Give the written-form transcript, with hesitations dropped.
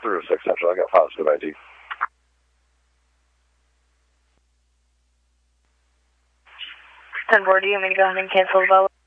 306 Central, I got positive ID. Do you want me to go ahead and cancel the Volvo?